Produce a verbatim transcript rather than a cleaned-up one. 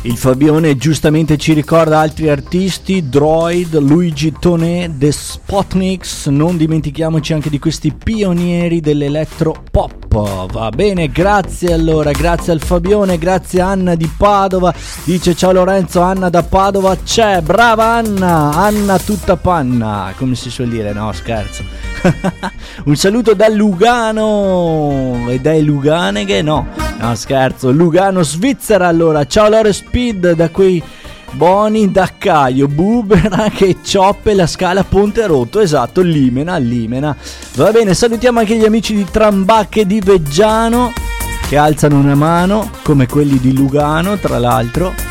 Il Fabione giustamente ci ricorda altri artisti: Droid, Luigi Tonè, The Spotniks. Non dimentichiamoci anche di questi pionieri dell'elettro pop. Va bene, grazie allora, grazie al Fabione, grazie a Anna di Padova. Dice: ciao Lorenzo, Anna da Padova c'è, brava Anna, Anna tutta panna, come si suol dire, no scherzo. Un saluto da Lugano, ed è Luganeghe, no, no scherzo, Lugano, Svizzera. Allora, ciao Lore Speed da quei Boni da Caio, Bubera che Cioppe, la Scala, Ponte Rotto, esatto, Limena, Limena. Va bene, salutiamo anche gli amici di Trambacche di Veggiano che alzano una mano, come quelli di Lugano tra l'altro.